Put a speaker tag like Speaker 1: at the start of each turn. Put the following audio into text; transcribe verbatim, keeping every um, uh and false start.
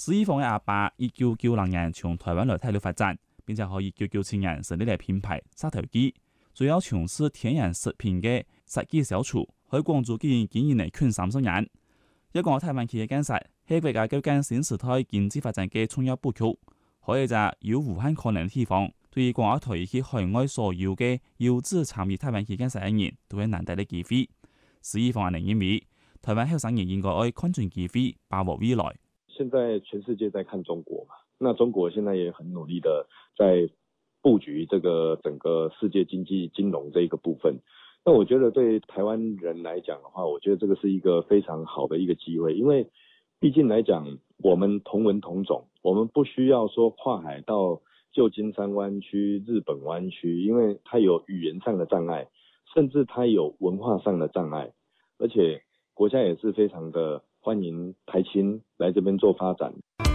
Speaker 1: 施一方嘅阿爸一九九零年從台灣來大陸發展，並且喺一九九七年成立咗品牌沙頭記，主要從事天然食品嘅殺雞小廚，喺廣州經營經營嚟近三十年。一個台灣企業建設係國家構建新時代經濟發展嘅重要布局，可以就有無限可能嘅地方。對於廣州台以及海外所有嘅優質參與台灣企業建設嘅人，都係難得嘅機會。施一方人認為，台灣後生人應該愛看準機會，把握未來。
Speaker 2: 現在全世界在看中國嘛，那中國現在也很努力的在布局這個整個世界經濟金融這一個部分。那我覺得對台灣人來講的話，我覺得這個是一個非常好的一個機會，因為畢竟來講，我們同文同種，我們不需要說跨海到舊金山灣區、日本灣區，因為它有語言上的障礙，甚至它有文化上的障礙，而且國家也是非常的歡迎台青來這邊做發展。